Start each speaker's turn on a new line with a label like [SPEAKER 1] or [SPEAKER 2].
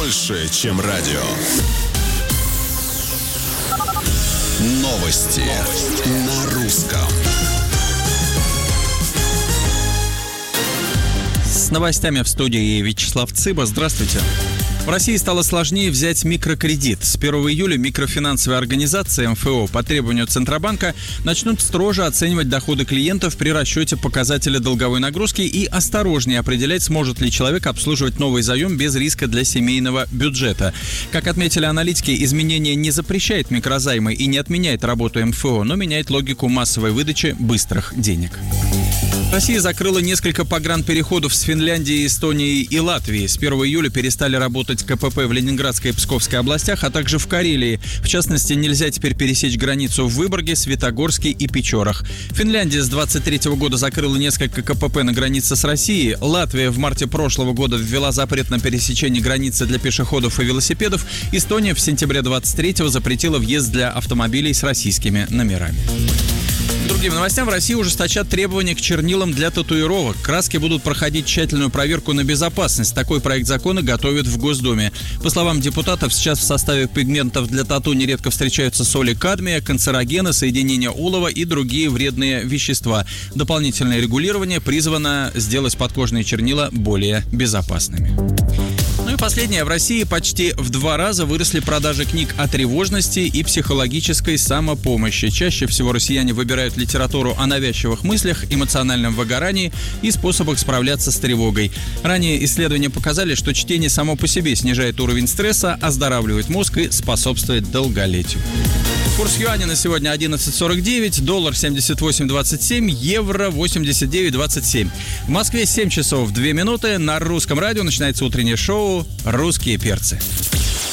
[SPEAKER 1] больше, чем радио. Новости на русском.
[SPEAKER 2] С новостями в студии Вячеслав Цыба. Здравствуйте. В России стало сложнее взять микрокредит. С 1 июля микрофинансовые организации МФО по требованию Центробанка начнут строже оценивать доходы клиентов при расчете показателя долговой нагрузки и осторожнее определять, сможет ли человек обслуживать новый заем без риска для семейного бюджета. Как отметили аналитики, изменение не запрещает микрозаймы и не отменяет работу МФО, но меняет логику массовой выдачи быстрых денег. Россия закрыла несколько погранпереходов с Финляндией, Эстонией и Латвией. С 1 июля перестали работать КПП в Ленинградской и Псковской областях, а также в Карелии. В частности, нельзя теперь пересечь границу в Выборге, Светогорске и Печорах. Финляндия с 2023 года закрыла несколько КПП на границе с Россией. Латвия в марте прошлого года ввела запрет на пересечение границы для пешеходов и велосипедов. Эстония в сентябре 2023 запретила въезд для автомобилей с российскими номерами. Другим новостям, в России ужесточат требования к чернилам для татуировок. Краски будут проходить тщательную проверку на безопасность. Такой проект закона готовят в Госдуме. По словам депутатов, сейчас в составе пигментов для тату нередко встречаются соли кадмия, канцерогены, соединения олова и другие вредные вещества. Дополнительное регулирование призвано сделать подкожные чернила более безопасными. Ну и последнее. В России почти в 2 раза выросли продажи книг о тревожности и психологической самопомощи. Чаще всего россияне выбирают литературу о навязчивых мыслях, эмоциональном выгорании и способах справляться с тревогой. Ранее исследования показали, что чтение само по себе снижает уровень стресса, оздоравливает мозг и способствует долголетию. Курс юаня на сегодня 11.49, доллар 78.27, евро 89.27. В Москве 7 часов 2 минуты. На русском радио начинается утреннее шоу «Русские перцы».